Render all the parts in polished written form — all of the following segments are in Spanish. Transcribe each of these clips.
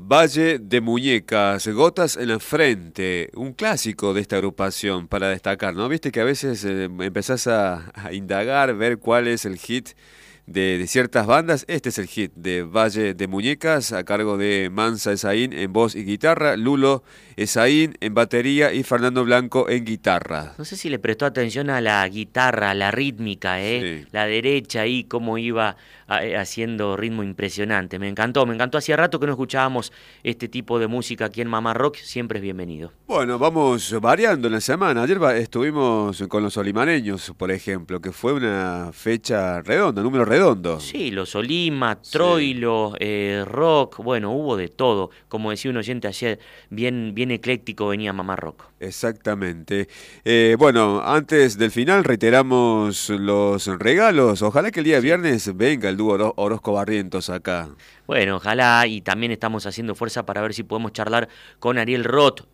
Valle de Muñecas, Gotas en la Frente, un clásico de esta agrupación para destacar, ¿no? Viste que a veces empezás a indagar, ver cuál es el hit de ciertas bandas. Este es el hit de Valle de Muñecas, a cargo de Mansa Esaín en voz y guitarra, Lulo Esaín en batería y Fernando Blanco en guitarra. No sé si le prestó atención a la guitarra, a la rítmica, Sí. la derecha ahí, cómo iba haciendo ritmo impresionante. Me encantó. Hacía rato que no escuchábamos este tipo de música aquí en Mamá Rock, siempre es bienvenido. Bueno, vamos variando en la semana. Ayer estuvimos con los olimareños, por ejemplo, que fue una fecha redonda, número redondo. Sí, los Olima, Sí. Troilo, rock, bueno, hubo de todo. Como decía un oyente ayer, bien ecléctico venía Mamá Rock. Exactamente. Bueno, antes del final reiteramos los regalos. Ojalá que el día Sí. viernes venga el dúo Orozco Barrientos acá. Bueno, ojalá, y también estamos haciendo fuerza para ver si podemos charlar con Ariel Roth.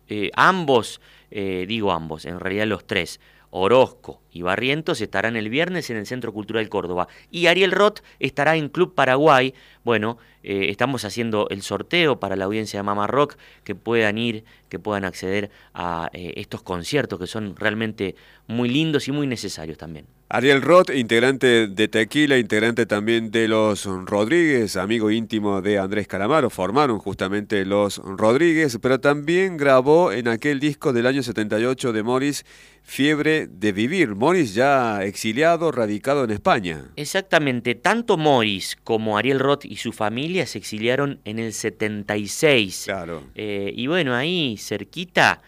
Digo ambos, en realidad los tres, Orozco y Barrientos estarán el viernes en el Centro Cultural Córdoba. Y Ariel Roth estará en Club Paraguay. Bueno, estamos haciendo el sorteo para la audiencia de Mamá Rock, que puedan ir, que puedan acceder a estos conciertos que son realmente muy lindos y muy necesarios también. Ariel Roth, integrante de Tequila, integrante también de Los Rodríguez, amigo íntimo de Andrés Calamaro, formaron justamente Los Rodríguez, pero también grabó en aquel disco del año 78 de Morris, Fiebre de Vivir. Morris ya exiliado, radicado en España. Exactamente, tanto Morris como Ariel Roth y su familia se exiliaron en el 76. Claro, Y bueno, ahí cerquita,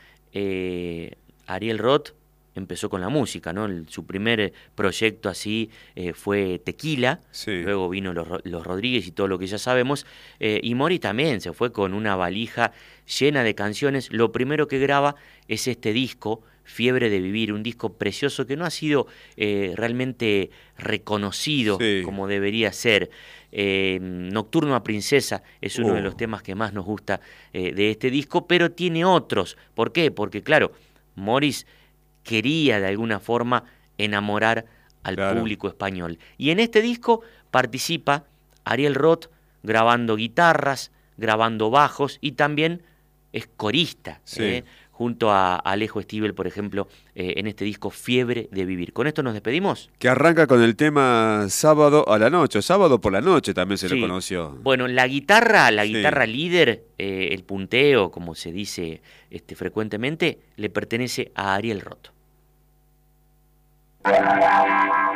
Ariel Roth empezó con la música, ¿no? Su primer proyecto así fue Tequila, sí. luego vino los Rodríguez y todo lo que ya sabemos, y Morris también se fue con una valija llena de canciones. Lo primero que graba es este disco, Fiebre de Vivir, un disco precioso que no ha sido realmente reconocido Sí. como debería ser. Nocturno a Princesa es uno de los Oh, temas que más nos gusta de este disco, pero tiene otros. ¿Por qué? Porque claro, Morris quería de alguna forma enamorar al claro. público español. Y en este disco participa Ariel Roth grabando guitarras, grabando bajos y también es corista, Sí. junto a Alejo Stivel, por ejemplo, en este disco Fiebre de Vivir. ¿Con esto nos despedimos? Que arranca con el tema Sábado a la Noche. Sábado por la noche también se le Sí. conoció. Bueno, la guitarra Sí. líder, el punteo, como se dice frecuentemente, le pertenece a Ariel Roth.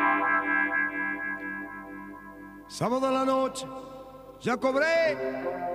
Sábado a la noche, ya cobré